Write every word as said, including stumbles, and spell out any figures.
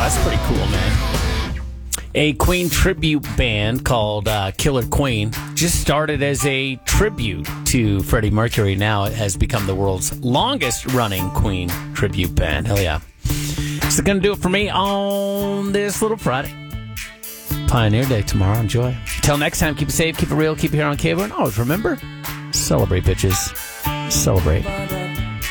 that's pretty cool, man. A Queen tribute band called uh, Killer Queen just started as a tribute to Freddie Mercury. Now it has become the world's longest-running Queen tribute band. Hell yeah. So going to do it for me on this little Friday. Pioneer Day tomorrow. Enjoy. Until next time, keep it safe, keep it real, keep it here on Cable. And always remember, celebrate, bitches. Celebrate.